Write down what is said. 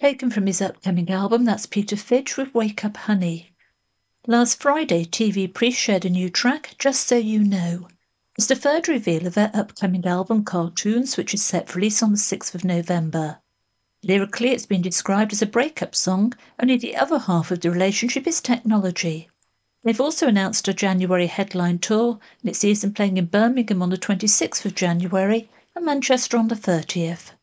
Taken from his upcoming album, that's Peter Fidge with Wake Up Honey. Last Friday, TV Priest shared a new track, Just So You Know. It's the third reveal of their upcoming album, Cartoons, which is set for release on the 6th of November. Lyrically, it's been described as a breakup song, only the other half of the relationship is technology. They've also announced a January headline tour, and it sees them playing in Birmingham on the 26th of January and Manchester on the 30th.